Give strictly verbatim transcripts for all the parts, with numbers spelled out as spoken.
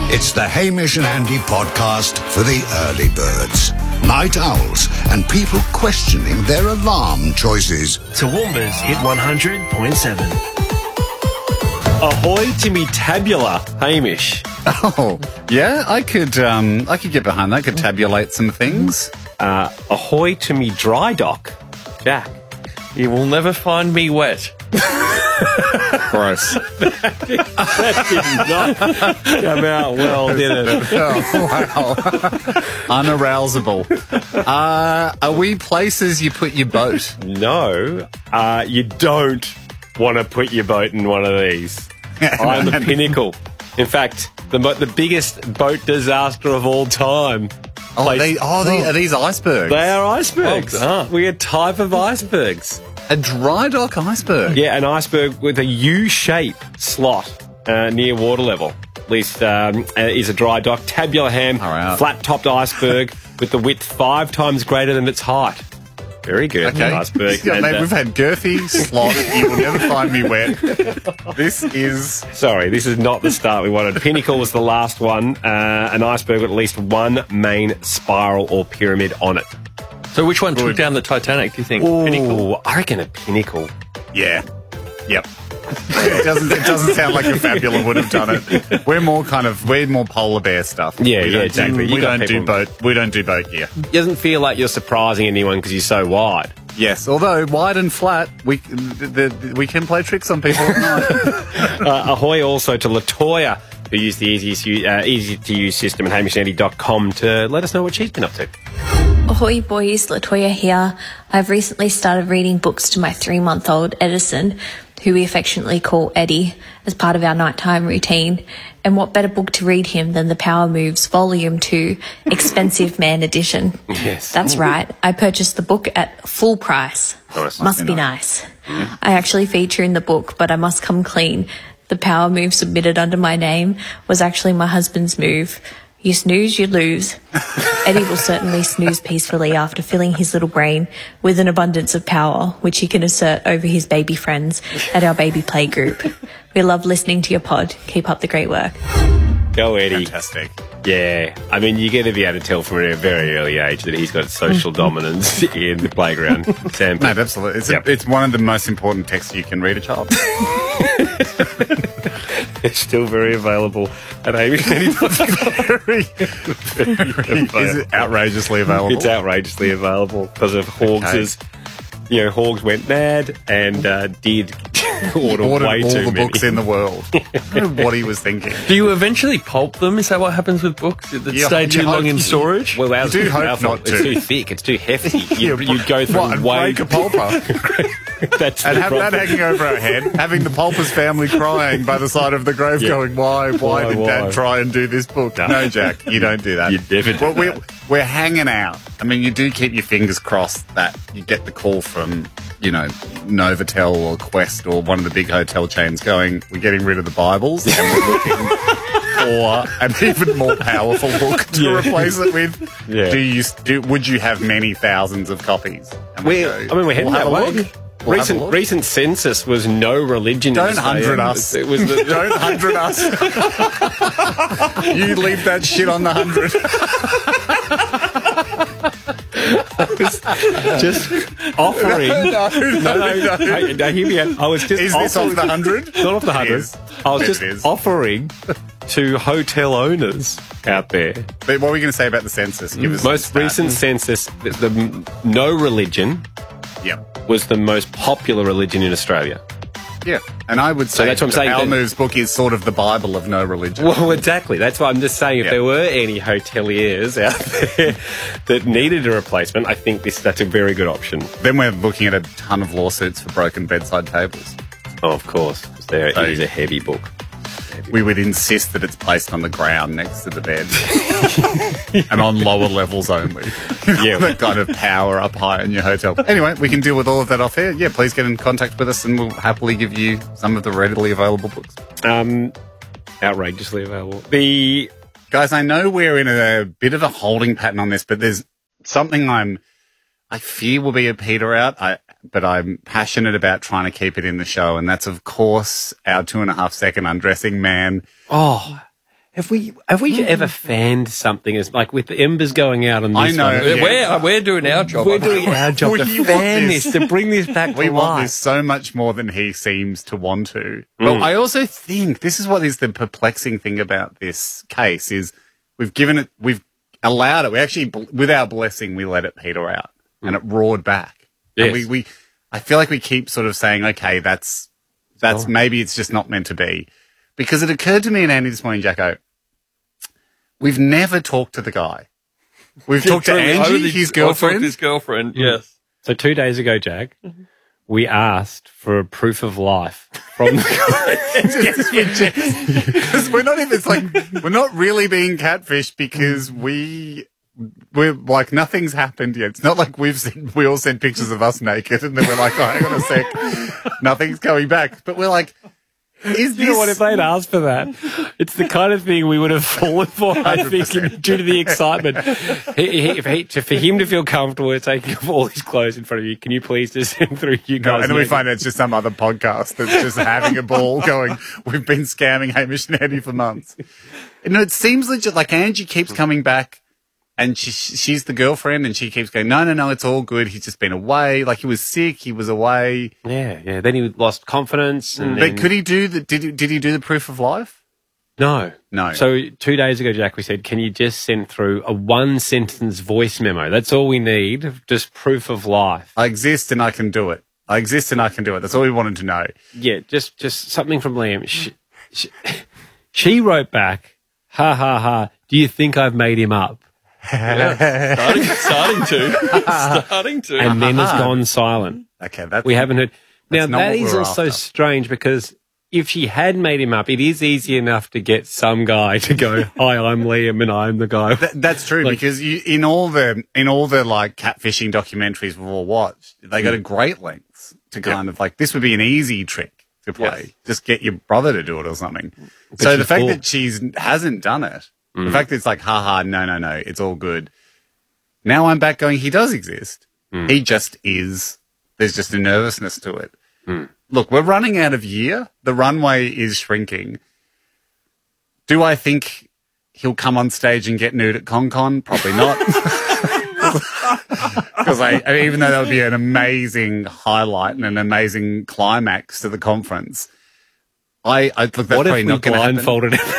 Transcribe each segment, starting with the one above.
It's the Hamish and Andy podcast for the early birds, night owls, and people questioning their alarm choices. Toowoomba's Hit one hundred point seven. Ahoy to me tabula, Hamish. Oh, yeah, I could um, I could get behind that. I could tabulate some things. Uh, ahoy to me dry dock, Jack. You will never find me wet. Gross. That did not come out well, did it? Oh, wow. Unarousable. Uh, are we places you put your boat? No, uh, you don't want to put your boat in one of these. I'm the pinnacle. In fact, the mo- the biggest boat disaster of all time. Oh, Place- they, oh, they, are these icebergs? They are icebergs. Oh, We're a type of icebergs. A dry dock iceberg? Yeah, an iceberg with a U-shape slot uh, near water level. At least um, uh, is a dry dock. Tabular ham, All right. flat-topped iceberg with the width five times greater than its height. Very good, Okay. iceberg. Yeah, And, mate, uh, we've had girthy, slot, you will never find me wet. This is... Sorry, this is not the start we wanted. Pinnacle was the last one. Uh, an iceberg with at least one main spiral or pyramid on it. So which one took down the Titanic, do you think? Pinnacle? I reckon a pinnacle. Yeah. Yep. It doesn't, it doesn't sound like a Fabula would have done it. We're more kind of, we're more polar bear stuff. Yeah, we yeah, don't exactly. Do, You we got don't do people- boat, we don't do boat gear. It doesn't feel like you're surprising anyone because you're so wide. Yes, although wide and flat, we the, the, we can play tricks on people at night. Uh, ahoy also to Latoya, who used the easiest, u- uh, easy to use system at hamish andy dot com to let us know what she's been up to. Ahoy boys, Latoya here. I've recently started reading books to my three-month-old Edison, who we affectionately call Eddie, as part of our nighttime routine. And what better book to read him than The Power Moves Volume two, Expensive Man Edition. Yes. That's right. I purchased the book at full price. Nice. Must be nice. I actually feature in the book, but I must come clean. The power move submitted under my name was actually my husband's move. You snooze, you lose. Eddie will certainly snooze peacefully after filling his little brain with an abundance of power, which he can assert over his baby friends at our baby play group. We love listening to your pod. Keep up the great work. Go, Eddie. Fantastic. Yeah. I mean, you're going to be able to tell from a very early age that he's got social dominance in the playground. Sam. Mate, absolutely. It's, Yep. a, it's one of the most important texts you can read a child. It's still very available at hamish andy dot com. very, very, is it outrageously available? It's outrageously available because of Hawgs's. You know, Hawgs went mad and uh, did order Ordered way all too the many. books in the world. I don't know what he was thinking. Do you eventually pulp them? Is that what happens with books that You- stay you too hope long in you- storage? Well, ours do is hope powerful. not to. It's too thick. It's too hefty. You, Yeah, you go through what, and way. break a pulper That's and the have that problem. hanging over our head, having the pulper's family crying by the side of the grave, Yeah. going, "Why? Why, Why, did why?" Dad try and do this book?" No. No, Jack, you don't do that. You never do well, we're, that. we're hanging out. I mean, you do keep your fingers crossed that you get the call from, you know, Novotel or Quest or one of the big hotel chains going, "We're getting rid of the Bibles and we're looking for an even more powerful book to Yeah. replace it with." Yeah. Do you do? Would you have many thousands of copies? And we We, go, I mean, we're heading "We'll have that a way. look. We'll have a recent look." recent census was no religion. in Don't Australia. hundred us. It was the, Don't hundred us. You leave that shit on the hundred. just offering. no, No, no, hey, no, hear me out. I was just Is this offering, off the hundred? not off the It hundred. is. I was Yes, just it is. offering to hotel owners out there. But what were you going to say about the census? Give us Most some stats. recent census, the, the no religion Yep. was the most popular religion in Australia. Yeah. And I would say that's what I'm that saying, Power that- Moves book is sort of the Bible of no religion. Well, exactly. That's why I'm just saying if Yeah. there were any hoteliers out there that needed a replacement, I think this that's a very good option. Then we're looking at a ton of lawsuits for broken bedside tables. Oh, of course, 'cause there So- it is a heavy book. We would insist that it's placed on the ground next to the bed and on lower levels only. Yeah. That kind of power up high in your hotel. Anyway, we can deal with all of that off air. Yeah, please get in contact with us and we'll happily give you some of the readily available books. Um, outrageously available. The Guys, I know we're in a bit of a holding pattern on this, but there's something I'm, I fear will be a peter out, I, but I'm passionate about trying to keep it in the show. And that's, of course, our two and a half second undressing man. oh, Have we have we ever fanned something as like with the embers going out on this I know, one? yeah. We're, we're doing our job. We're doing our job We to want fan this. this, to bring this back We to want life. this so much more than he seems to want to. But I also think this is what is the perplexing thing about this case is we've given it, we've allowed it. We actually, with our blessing, we let it peter out and it roared back. Yes. And we, we, I feel like we keep sort of saying, okay, that's, that's Oh. maybe it's just not meant to be. Because it occurred to me and Andy this morning, Jacko, we've never talked to the guy. We've talked to Oh, Angie, the- his I talked to girlfriend. His girlfriend, yes. So two days ago, Jack, we asked for a proof of life from the Because we're not even, it's like, we're not really being catfished because we, we're like, nothing's happened yet. It's not like we've seen, we all sent pictures of us naked and then we're like, oh, hang on a sec, nothing's coming back. But we're like, is You this, know what, if they'd asked for that, it's the kind of thing we would have fallen for, I think, due to the excitement. He, he, if he, to, for him to feel comfortable with taking off all his clothes in front of you, can you please just send through you no, guys? and then we naked? find out it's just some other podcast that's just having a ball going, we've been scamming Hamish and Andy for months. You know, it seems legit, like Angie keeps coming back and she, she's the girlfriend and she keeps going, no, no, no, it's all good. He's just been away. Like he was sick. He was away. Yeah, yeah. Then he lost confidence. And But then, could he do the, did he, did he do the proof of life? No. No. So two days ago, Jack, we said, can you just send through a one-sentence voice memo? That's all we need, just proof of life. I exist and I can do it. I exist and I can do it. That's all we wanted to know. Yeah, just just something from Liam. She, she, she wrote back, ha, ha, ha, do you think I've made him up? Yeah. Starting, starting to. Starting to. And then has gone silent. Okay, that's We haven't heard. Now, That's not that what is we're also after. strange because if she had made him up, it is easy enough to get some guy to go, hi, I'm Liam and I'm the guy. Th- that's true Like- because you, in all the in all the like catfishing documentaries we've all watched, they go to great lengths to kind of like this would be an easy trick to play. Yes. Just get your brother to do it or something. so the she's fact cool. that she's hasn't done it, the fact that it's like, haha, no, no, no, it's all good. Now I'm back going, he does exist. He just is. There's just a nervousness to it. Look, we're running out of year. The runway is shrinking. Do I think he'll come on stage and get nude at ConCon? Probably not. Because I, I mean, even though that would be an amazing highlight and an amazing climax to the conference, I, I look, that's What probably if we not going to happen. blindfolded him?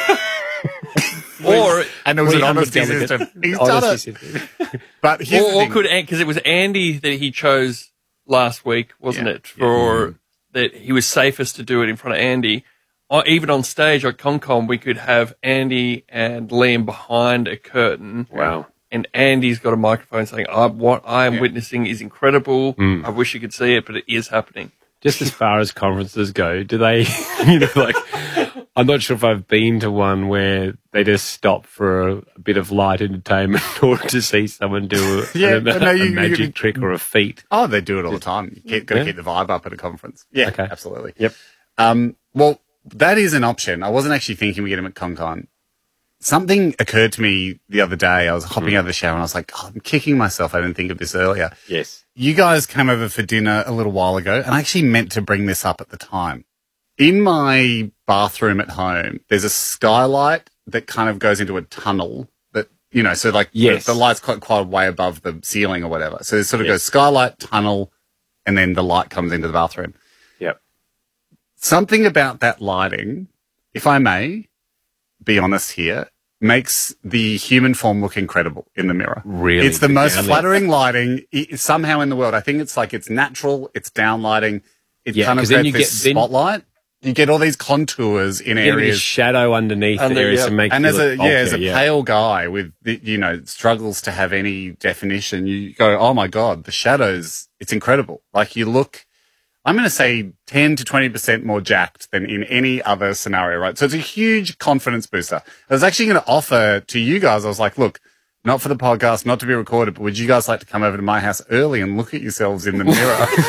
Or, And it was an three hundred honesty delegates. system. He's done Honesty it. system. But here's or, the or thing. could, because it was Andy that he chose last week, wasn't Yeah. it? For that he was safest to do it in front of Andy. Or even on stage at ConCon, we could have Andy and Liam behind a curtain. Wow. And Andy's got a microphone saying, I, what I am witnessing is incredible. I wish you could see it, but it is happening. Just as far as conferences go, do they, you know, like, I'm not sure if I've been to one where they just stop for a, a bit of light entertainment or to see someone do a, Yeah, a, but no, a you- magic you- trick or a feat. Oh, they do it all the time. You keep, gotta Yeah. keep the vibe up at a conference. Yeah, Okay. absolutely. Yep. Um, well, that is an option. I wasn't actually thinking we get him at ConCon. Something occurred to me the other day. I was hopping out of the shower and I was like, oh, I'm kicking myself. I didn't think of this earlier. Yes. You guys came over for dinner a little while ago, and I actually meant to bring this up at the time. In my bathroom at home, there's a skylight that kind of goes into a tunnel that, you know, so like Yes. the, the light's quite, quite way above the ceiling or whatever. So it sort of Yes. goes skylight, tunnel, and then the light comes into the bathroom. Yep. Something about that lighting, if I may be honest here, makes the human form look incredible in the mirror. Really? It's the most Down there. flattering lighting i- somehow in the world. I think it's like it's natural, it's down lighting. It Yeah, kind of 'cause then creates you this get- then- spotlight. You get all these contours in Get a bit of areas. shadow underneath Under- the areas yeah. to make And you as a, look yeah, as a bulkier, pale guy with, the, you know, struggles to have any definition, you go, oh my God, the shadows, it's incredible. Like you look, I'm going to say ten to twenty percent more jacked than in any other scenario, right? So it's a huge confidence booster. I was actually going to offer to you guys, I was like, look, not for the podcast, not to be recorded, but would you guys like to come over to my house early and look at yourselves in the mirror?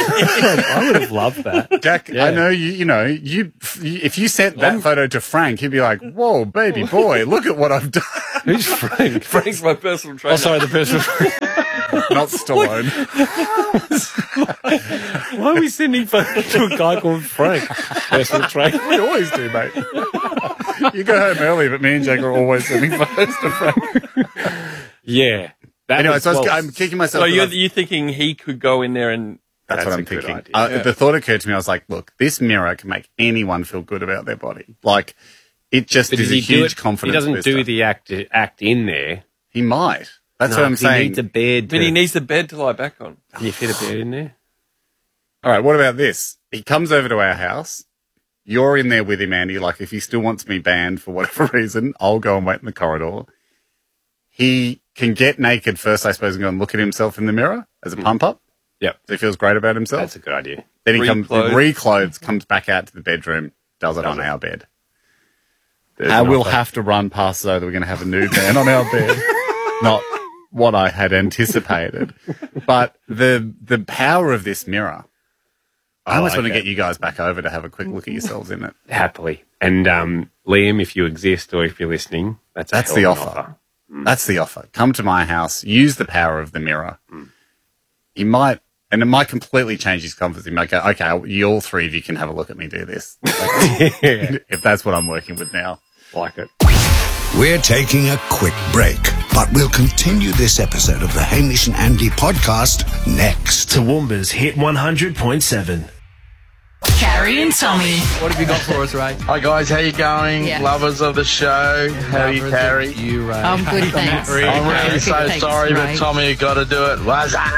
I would have loved that. Jack, Yeah. I know you, you know, you, if you sent that photo to Frank, he'd be like, whoa, baby boy, look at what I've done. Who's Frank? Frank's my personal trainer. Oh, sorry, the person. Not Stallone. Why are we sending photos to a guy called Frank? Personal trainer. We always do, mate. You go home early, but me and Jake are always sending photos to Frank. Yeah. That Anyway, was- so I was, well, I'm kicking myself. So that you're, I've- you're thinking he could go in there and That's, That's what a I'm good thinking. idea. Uh, Yeah. The thought occurred to me. I was like, look, this mirror can make anyone feel good about their body. Like, it just but is does a he do huge it- confidence He doesn't booster. do the act act in there. He might. That's No, what I'm 'cause he saying. needs a bed. but to- he needs the bed to lie back on. Can you fit a bed in there? All right, what about this? He comes over to our house. You're in there with him, Andy. Like, if he still wants me banned for whatever reason, I'll go and wait in the corridor. He can get naked first, I suppose, and go and look at himself in the mirror as a pump up. Yep. So he feels great about himself. That's a good idea. Then he comes, Reclothe. reclothes, comes back out to the bedroom, does it on it. our bed. There's Uh, an we'll offer. have to run past though that we're going to have a nude man on our bed. Not what I had anticipated, but the the power of this mirror. I I almost like want to it. get you guys back over to have a quick look at yourselves in it. Happily. And um, Liam, if you exist or if you're listening, that's a That's hell the of an offer. That's the offer. Come to my house, use the power of the mirror. Mm. You might, and it might completely change his confidence. He might go, okay, you all three of you can have a look at me do this. If that's what I'm working with now. Like it. We're taking a quick break, but we'll continue this episode of the Hamish and Andy podcast next. Toowoomba's Hit one hundred point seven. Carrie and Tommy. What have you got for us, Ray? Hi guys, how you going? Yeah. Lovers of the show. How are you, Carrie? You, Ray. I'm good, thanks. I'm really so Thanks, sorry, Ray. but Tommy, you got to do it. What's up?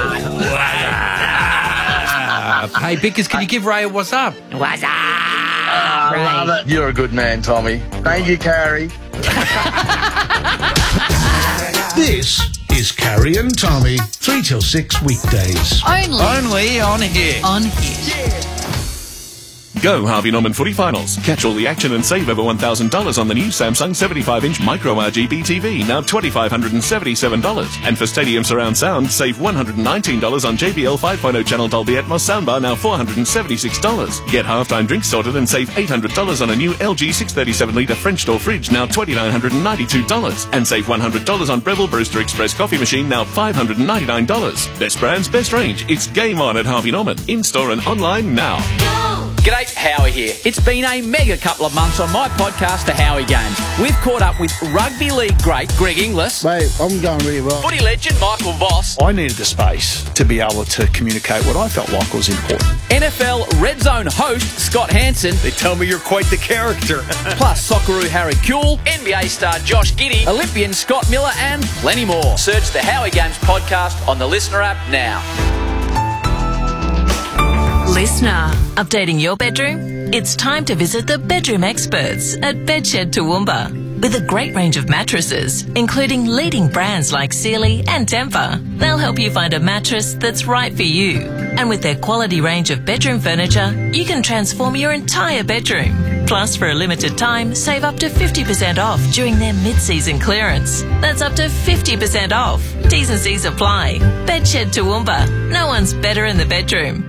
Hey, Bickers, can you give Ray a what's up? What's up? I love it. You're a good man, Tommy. Thank you, Carrie. This is Carrie and Tommy, three till six weekdays. Only Only on here. on here. Go Harvey Norman Footy Finals. Catch all the action and save over one thousand dollars on the new Samsung seventy-five inch Micro R G B T V, now two thousand five hundred seventy-seven dollars. And for Stadium Surround Sound, save one hundred nineteen dollars on J B L five point oh channel Dolby Atmos soundbar, now four hundred seventy-six dollars. Get halftime drinks sorted and save eight hundred dollars on a new L G six thirty-seven litre French door fridge, now two thousand nine hundred ninety-two dollars. And save one hundred dollars on Breville Brewster Express coffee machine, now five hundred ninety-nine dollars. Best brands, best range. It's game on at Harvey Norman. In-store and online now. G'day, Howie here. It's been a mega couple of months on my podcast, The Howie Games. We've caught up with rugby league great Greg Inglis, Mate, I'm going really well. footy legend Michael Voss, I needed the space to be able to communicate what I felt like was important. N F L Red Zone host Scott Hansen, They tell me you're quite the character. plus Socceroo Harry Kuehl, N B A star Josh Giddey, Olympian Scott Miller, and plenty more. Search The Howie Games podcast on the Listener app now. Listener, updating your bedroom? It's time to visit the bedroom experts at Bedshed Toowoomba. With a great range of mattresses, including leading brands like Sealy and Tempur, they'll help you find a mattress that's right for you. And with their quality range of bedroom furniture, you can transform your entire bedroom. Plus, for a limited time, save up to fifty percent off during their mid-season clearance. That's up to fifty percent off. T's and C's apply. Bedshed Toowoomba. No one's better in the bedroom.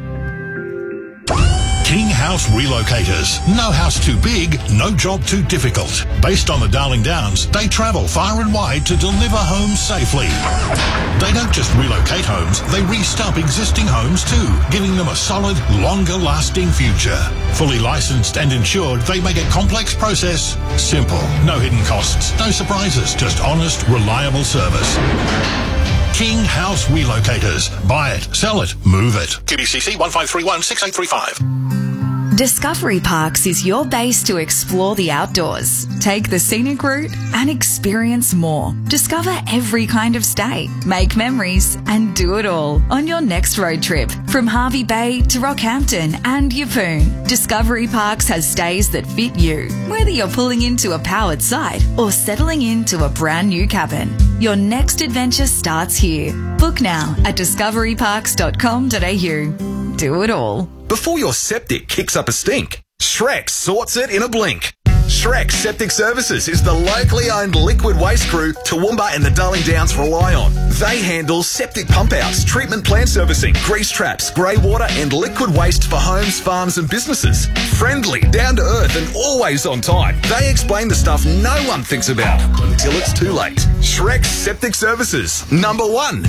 King House Relocators. No house too big, no job too difficult. Based on the Darling Downs, they travel far and wide to deliver homes safely. They don't just relocate homes, they restump existing homes too, giving them a solid, longer-lasting future. Fully licensed and insured, they make a complex process simple. No hidden costs, no surprises, just honest, reliable service. King House Relocators. Buy it, sell it, move it. Q B C C one five three one six eight three five. Discovery Parks is your base to explore the outdoors. Take the scenic route and experience more. Discover every kind of stay, make memories, and do it all on your next road trip. From Harvey Bay to Rockhampton and Yeppoon, Discovery Parks has stays that fit you. Whether you're pulling into a powered site or settling into a brand new cabin, your next adventure starts here. Book now at discovery parks dot com dot a u. Do it all. Before your septic kicks up a stink, Shrek sorts it in a blink. Shrek Septic Services is the locally owned liquid waste crew Toowoomba and the Darling Downs rely on. They handle septic pump outs, treatment plant servicing, grease traps, grey water and liquid waste for homes, farms and businesses. Friendly, down to earth and always on time. They explain the stuff no one thinks about until it's too late. Shrek Septic Services, number one